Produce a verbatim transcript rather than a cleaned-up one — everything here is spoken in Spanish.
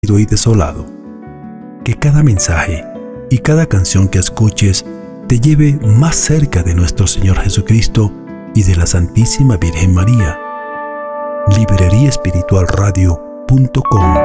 y desolado. Que cada mensaje y cada canción que escuches te lleve más cerca de nuestro Señor Jesucristo y de la Santísima Virgen María. librería espiritual radio punto com